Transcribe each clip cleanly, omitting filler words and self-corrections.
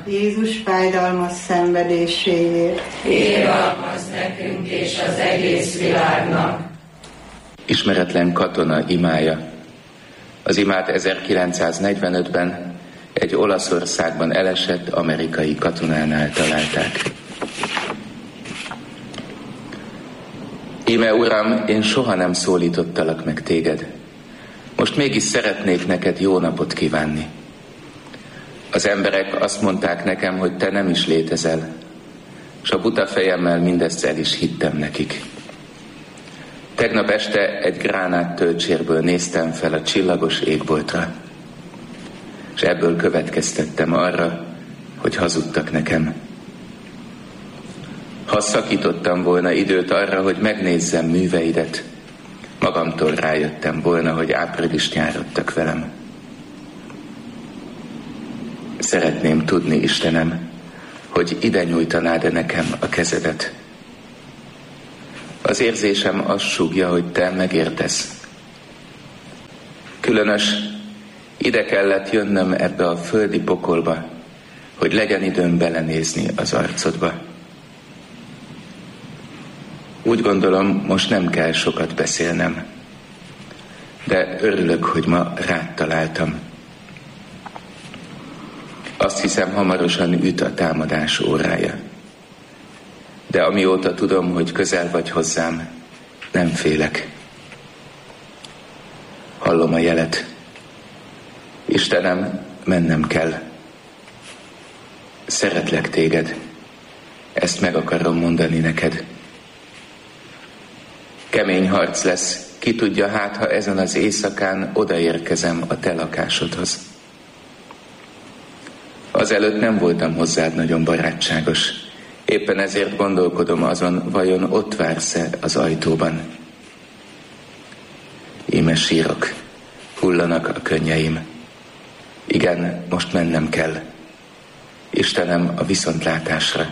Jézus fájdalmas szenvedéséért. Irgalmazz nekünk és az egész világnak. Ismeretlen katona imája. Az imát 1945-ben egy Olaszországban elesett amerikai katonánál találták. Íme Uram, én soha nem szólítottalak meg téged. Most mégis szeretnék neked jó napot kívánni. Az emberek azt mondták nekem, hogy te nem is létezel, és a buta fejemmel mindezt el is hittem nekik. Tegnap este egy gránát tölcsérből néztem fel a csillagos égboltra, és ebből következtettem arra, hogy hazudtak nekem. Ha szakítottam volna időt arra, hogy megnézzem műveidet, magamtól rájöttem volna, hogy áprilist nyárodtak velem. Szeretném tudni, Istenem, hogy ide nyújtanád-e nekem a kezedet. Az érzésem azt súgja, hogy te megértesz. Különös, ide kellett jönnöm ebbe a földi pokolba, hogy legyen időm belenézni az arcodba. Úgy gondolom, most nem kell sokat beszélnem, de örülök, hogy ma rád találtam. Azt hiszem, hamarosan üt a támadás órája. De amióta tudom, hogy közel vagy hozzám, nem félek. Hallom a jelet. Istenem, mennem kell. Szeretlek téged. Ezt meg akarom mondani neked. Kemény harc lesz. Ki tudja, hát ha ezen az éjszakán odaérkezem a te lakásodhoz. Azelőtt nem voltam hozzád nagyon barátságos. Éppen ezért gondolkodom azon, vajon ott vársz-e az ajtóban. Íme sírok, hullanak a könnyeim. Igen, most mennem kell. Istenem, a viszontlátásra.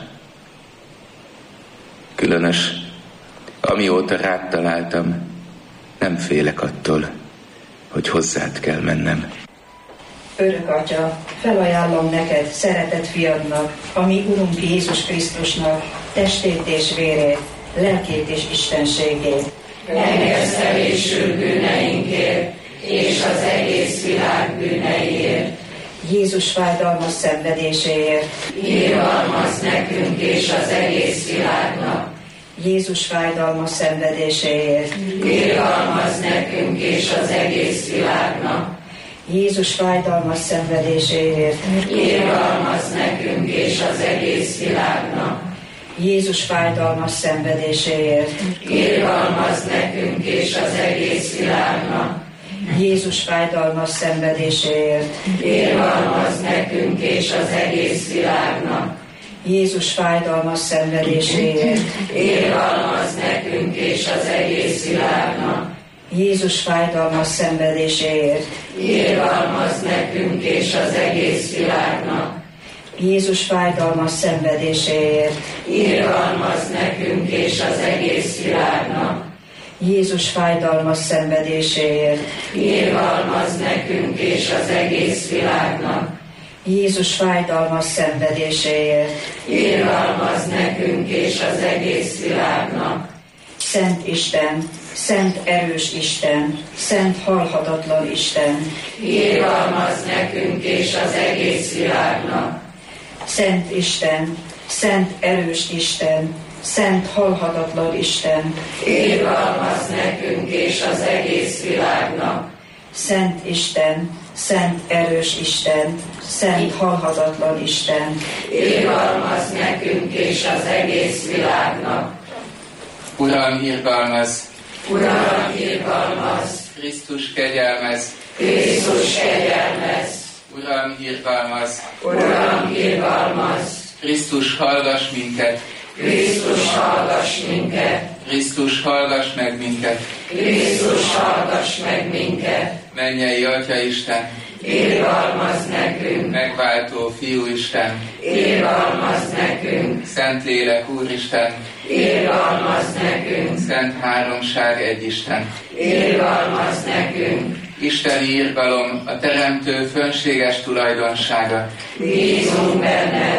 Különös, amióta rád találtam, nem félek attól, hogy hozzád kell mennem. Örök Atya, felajánlom neked, szeretett fiadnak, a mi Urunk Jézus Krisztusnak, testét és vérét, lelkét és istenségét. Megesztelésül bűneinkért, és az egész világ bűneiért. Jézus fájdalmas szenvedéséért. Irgalmazz nekünk és az egész világnak. Jézus fájdalmas szenvedéséért. Irgalmazz nekünk és az egész világnak. Jézus fájdalmas szenvedéséért. Irgalmazz nekünk és az egész világnak. Jézus fájdalmas szenvedéséért. Irgalmazz nekünk és az egész világnak. Jézus fájdalmas szenvedéséért. Irgalmazz nekünk és az egész világnak. Jézus fájdalmas szenvedéséért. Irgalmazz nekünk és az egész világnak. Jézus fájdalmas szenvedéséért. Irgalmazz nekünk és az egész világnak. Jézus fájdalmas szenvedéséért. Irgalmazz nekünk és az egész világnak. Jézus fájdalmas szenvedéséért. Irgalmazz nekünk és az egész világnak. Jézus fájdalmas szenvedéséért. Irgalmazz nekünk és az egész világnak. Szent Isten, szent erős Isten, szent halhatatlan Isten. Irgalmazz nekünk és az egész világnak. Szent Isten, szent erős Isten, szent halhatatlan Isten. Irgalmazz nekünk és az egész világnak. Szent Isten, szent erős Isten, szent halhatatlan Isten. Irgalmazz nekünk és az egész világnak. Uram, irgalmazz! Uram, irgalmazz! Krisztus, kegyelmezz! Krisztus, kegyelmezz! Uram, irgalmazz! Uram, irgalmazz! Krisztus, hallgass minket! Krisztus, hallgass minket! Krisztus, hallgass meg minket! Krisztus, hallgass meg minket! Mennyei Atya Isten! Irgalmazz nekünk! Megváltó Fiú Isten! Irgalmazz nekünk! Szentlélek Úristen! Irgalmazz nekünk! Szent Háromság egy Isten! Irgalmazz nekünk! Isteni irgalom, a Teremtő fönséges tulajdonsága. Bízunk benne,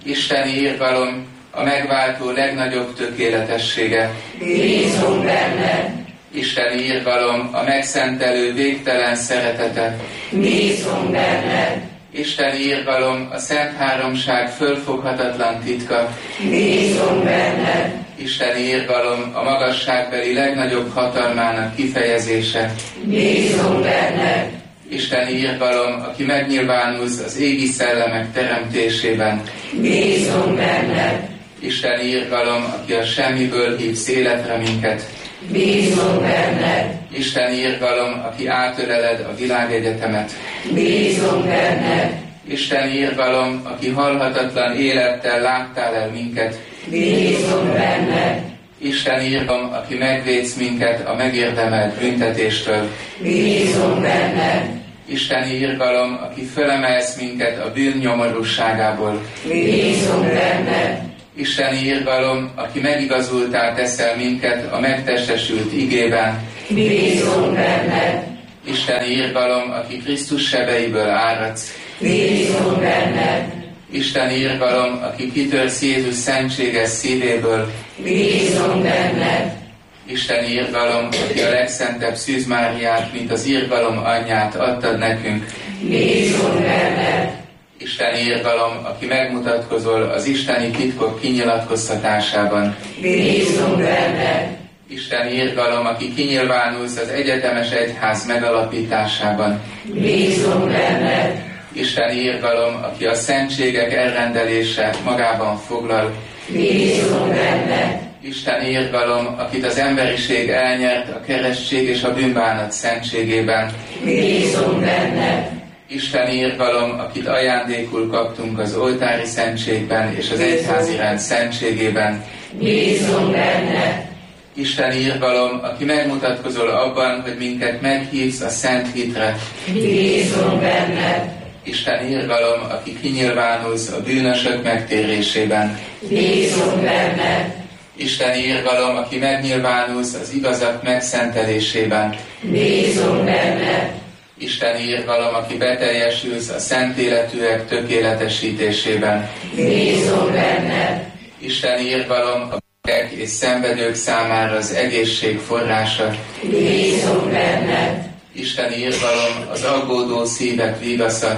Isteni irgalom, a megváltó legnagyobb tökéletessége. Bízunk benned. Isteni irgalom, a megszentelő végtelen szeretete. Bízunk benned. Isteni irgalom, a Szent Háromság fölfoghatatlan titka. Bízunk benned. Isteni irgalom, a magasságbeli legnagyobb hatalmának kifejezése. Bízunk benned. Isteni irgalom, aki megnyilvánulsz az égi szellemek teremtésében. Bízunk benned. Isteni irgalom, aki a semmiből hívsz életre minket. Bízunk benned. Isteni irgalom, aki átöleled a világegyetemet. Bízunk benned. Isteni irgalom, aki halhatatlan élettel láttál el minket. Bízunk benned. Isteni irgalom, aki megvédsz minket a megérdemelt büntetéstől. Bízunk benned. Isteni irgalom, aki fölemelsz minket a bűn nyomorúságából. Bízunk benned. Isteni irgalom, aki megigazultá teszel minket a megtestesült igében. Bízunk benned. Isteni irgalom, aki Krisztus sebeiből áradsz. Bízunk benned. Isteni irgalom, aki kitörsz Jézus szentséges szívéből. Bízunk benned. Isteni irgalom, aki a legszentebb Szűz Máriát, mint az irgalom anyját adtad nekünk. Bízunk benned. Isteni irgalom, aki megmutatkozol az isteni titkok kinyilatkoztatásában. Bízunk benned. Isteni irgalom, aki kinyilvánulsz az egyetemes egyház megalapításában. Bízunk benned. Isteni irgalom, aki a szentségek elrendelése magában foglal. Bízunk benned. Isteni irgalom, akit az emberiség elnyert a keresztség és a bűnbánat szentségében. Bízunk benned. Isteni irgalom, akit ajándékul kaptunk az oltári szentségben és az egyházi rend szentségében. Bízunk benned. Isteni irgalom, aki megmutatkozol abban, hogy minket meghívsz a szent hitre. Bízunk benned. Isteni irgalom, aki kinyilvánulsz a bűnösök megtérésében. Bízunk benned. Isteni irgalom, aki megnyilvánulsz az igazak megszentelésében. Bízunk benned. Isteni irgalom, aki beteljesülsz a szent életűek tökéletesítésében. Bízunk benned. Isteni irgalom, a betegek és szenvedők számára az egészség forrása. Bízunk benned. Isteni irgalom, az aggódó szívek vigasza.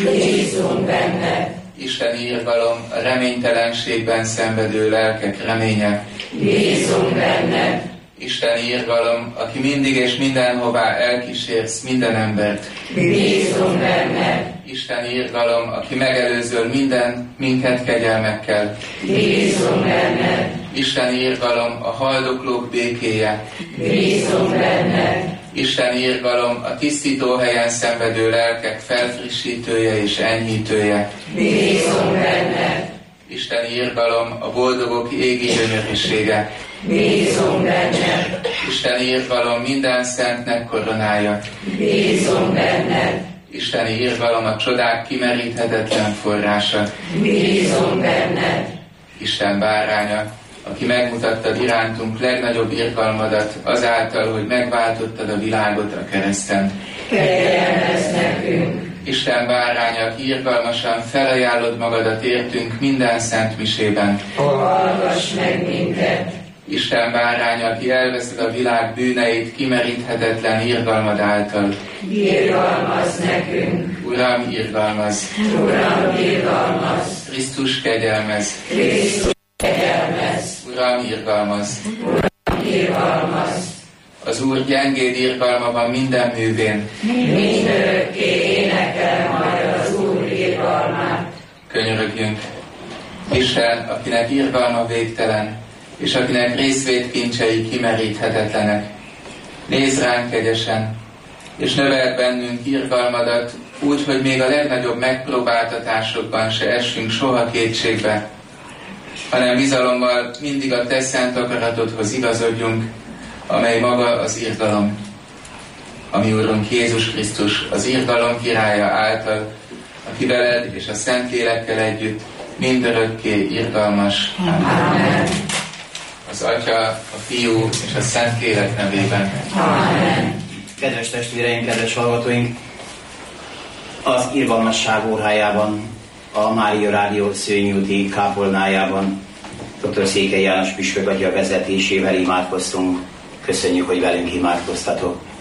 Bízunk benned. Isteni irgalom, a reménytelenségben szenvedő lelkek reménye. Bízunk benned. Isteni irgalom, aki mindig és mindenhová elkísérsz minden embert. Bízunk benned. Isteni irgalom, aki megelőzöl minket kegyelmekkel. Bízunk benned. Isteni irgalom, a haldoklók békéje. Bízunk benned. Isteni irgalom, a tisztító helyen szenvedő lelkek felfrissítője és enyhítője. Bízunk benned. Isteni irgalom, a boldogok égi gyönyörűsége. Bízunk benned. Isteni irgalom, minden szentnek koronája. Bízunk benned. Isteni irgalom, a csodák kimeríthetetlen forrása. Bízunk benned. Isten báránya, aki megmutattad irántunk legnagyobb irgalmadat azáltal, hogy megváltottad a világot a kereszten. Kegyelmezz nekünk. Isten báránya, aki irgalmasan felajánlod magadat értünk minden szent misében. Hallgass meg minket. Isten báránya, aki elveszed a világ bűneit kimeríthetetlen irgalmad által. Irgalmazz nekünk. Uram, irgalmazz! Uram, irgalmazz. Krisztus, kegyelmezz! Krisztus, kegyelmezz. Uram, irgalmazz! Uram, irgalmazz. Az Úr gyengéd irgalma van minden művén. Mindörökké énekel majd az Úr irgalmát. Könyörögjünk! Isten, akinek irgalma végtelen, és akinek részvétkincsei kimeríthetetlenek. Nézz ránk kegyesen, és növeld bennünk irgalmadat, úgy, hogy még a legnagyobb megpróbáltatásokban se essünk soha kétségbe, hanem bizalommal mindig a te szent akaratodhoz igazodjunk, amely maga az irgalom. A mi Úrunk Jézus Krisztus, az irgalom királya által, aki veled és a Szentlélekkel együtt mindörökké irgalmas. Amen. Az Atya, a Fiú és a Szentlélek nevében. Amen. Kedves testvéreink, kedves hallgatóink! Az irgalmasság órájában a Mária Rádió Szőnyúti kápolnájában dr. Székely János püspök atya vezetésével imádkoztunk. Köszönjük, hogy velünk imádkoztatok.